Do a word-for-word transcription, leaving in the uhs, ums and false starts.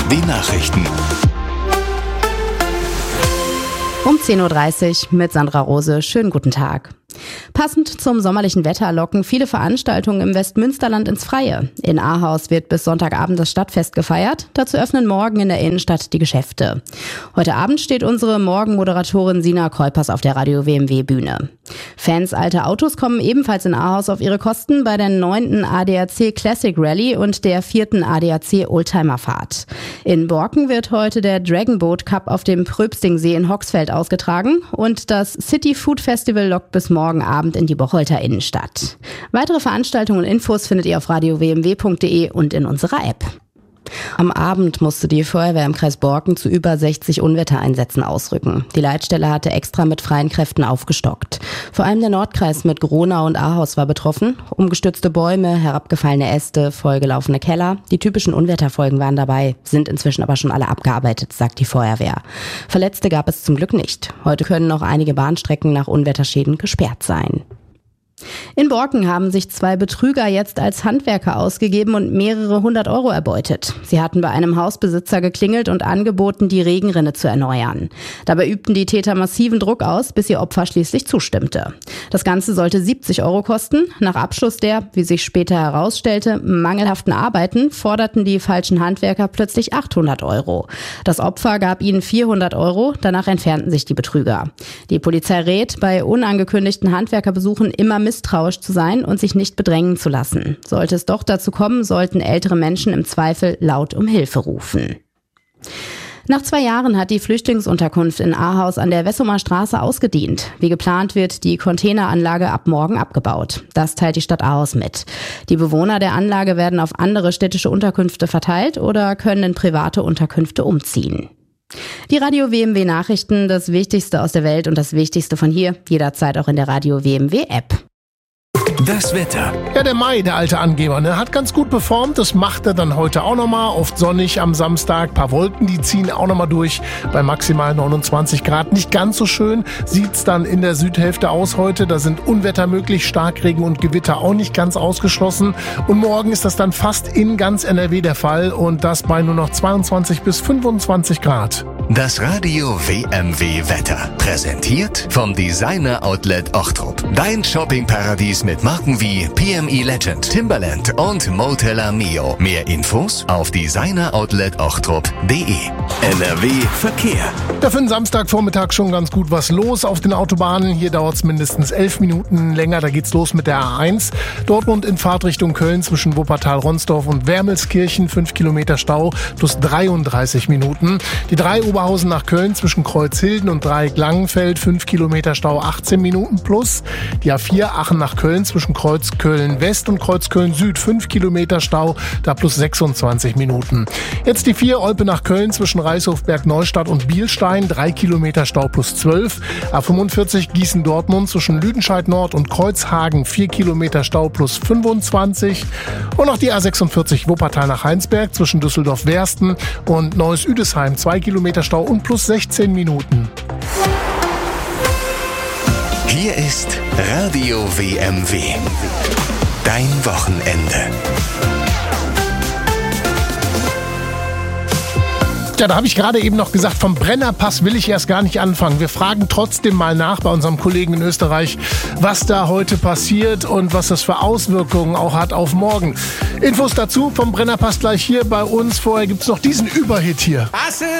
W Nachrichten. Um zehn Uhr dreißig mit Sandra Rose. Schönen guten Tag. Passend zum sommerlichen Wetter locken viele Veranstaltungen im Westmünsterland ins Freie. In Ahaus wird bis Sonntagabend das Stadtfest gefeiert. Dazu öffnen morgen in der Innenstadt die Geschäfte. Heute Abend steht unsere Morgenmoderatorin Sina Keupers auf der Radio W M W Bühne. Fans alter Autos kommen ebenfalls in Ahaus auf ihre Kosten bei der neunten A D A C Classic Rally und der vierten A D A C Oldtimerfahrt. In Borken wird heute der Dragon Boat Cup auf dem Pröbstingsee in Hoxfeld ausgetragen und das City Food Festival lockt bis morgen Abend in die Bocholter Innenstadt. Weitere Veranstaltungen und Infos findet ihr auf radio w m w punkt d e und in unserer App. Am Abend musste die Feuerwehr im Kreis Borken zu über sechzig Unwettereinsätzen ausrücken. Die Leitstelle hatte extra mit freien Kräften aufgestockt. Vor allem der Nordkreis mit Gronau und Ahaus war betroffen. Umgestürzte Bäume, herabgefallene Äste, vollgelaufene Keller. Die typischen Unwetterfolgen waren dabei, sind inzwischen aber schon alle abgearbeitet, sagt die Feuerwehr. Verletzte gab es zum Glück nicht. Heute können noch einige Bahnstrecken nach Unwetterschäden gesperrt sein. In Borken haben sich zwei Betrüger jetzt als Handwerker ausgegeben und mehrere hundert Euro erbeutet. Sie hatten bei einem Hausbesitzer geklingelt und angeboten, die Regenrinne zu erneuern. Dabei übten die Täter massiven Druck aus, bis ihr Opfer schließlich zustimmte. Das Ganze sollte siebzig Euro kosten. Nach Abschluss der, wie sich später herausstellte, mangelhaften Arbeiten forderten die falschen Handwerker plötzlich achthundert Euro. Das Opfer gab ihnen vierhundert Euro, danach entfernten sich die Betrüger. Die Polizei rät, bei unangekündigten Handwerkerbesuchen immer misstrauisch zu sein und sich nicht bedrängen zu lassen. Sollte es doch dazu kommen, sollten ältere Menschen im Zweifel laut um Hilfe rufen. Nach zwei Jahren hat die Flüchtlingsunterkunft in Ahaus an der Wessumer Straße ausgedient. Wie geplant wird die Containeranlage ab morgen abgebaut. Das teilt die Stadt Ahaus mit. Die Bewohner der Anlage werden auf andere städtische Unterkünfte verteilt oder können in private Unterkünfte umziehen. Die Radio W M W Nachrichten, das Wichtigste aus der Welt und das Wichtigste von hier, jederzeit auch in der Radio W M W App. Das Wetter. Ja, der Mai, der alte Angeber, ne, hat ganz gut performt. Das macht er dann heute auch nochmal. Oft sonnig am Samstag. Paar Wolken, die ziehen auch nochmal durch. Bei maximal neunundzwanzig Grad. Nicht ganz so schön sieht's dann in der Südhälfte aus heute. Da sind Unwetter möglich. Starkregen und Gewitter auch nicht ganz ausgeschlossen. Und morgen ist das dann fast in ganz N R W der Fall. Und das bei nur noch zweiundzwanzig bis fünfundzwanzig Grad. Das Radio W M W Wetter. Präsentiert vom Designer Outlet Ochtrup. Dein Shoppingparadies mit Marken wie P M E Legend, Timberland und Motella Mio. Mehr Infos auf designer outlet ochtrup punkt d e. N R W Verkehr. Ja, für den Samstagvormittag schon ganz gut was los auf den Autobahnen. Hier dauert es mindestens elf Minuten länger. Da geht's los mit der A eins. Dortmund in Fahrtrichtung Köln zwischen Wuppertal-Ronsdorf und Wermelskirchen. fünf Kilometer Stau plus dreiunddreißig Minuten. Die drei Oberhausen nach Köln zwischen Kreuzhilden und Dreieck-Langenfeld. fünf Kilometer Stau, achtzehn Minuten plus. Die A vier Aachen nach Köln zwischen Kreuz Köln West und Kreuz Köln Süd. fünf Kilometer Stau, da plus sechsundzwanzig Minuten. Jetzt die vier Olpe nach Köln zwischen Reichshofberg Neustadt und Bielstein. drei Kilometer Stau plus zwölf. A fünfundvierzig Gießen-Dortmund zwischen Lüdenscheid Nord und Kreuzhagen. vier Kilometer Stau plus fünfundzwanzig. Und noch die A sechsundvierzig Wuppertal nach Heinsberg zwischen Düsseldorf-Wersten und Neuss-Üdesheim. zwei Kilometer Stau und plus sechzehn Minuten. Hier ist Radio W M W. Dein Wochenende. Ja, da habe ich gerade eben noch gesagt, vom Brennerpass will ich erst gar nicht anfangen. Wir fragen trotzdem mal nach bei unserem Kollegen in Österreich, was da heute passiert und was das für Auswirkungen auch hat auf morgen. Infos dazu vom Brennerpass gleich hier bei uns. Vorher gibt's noch diesen Überhit hier.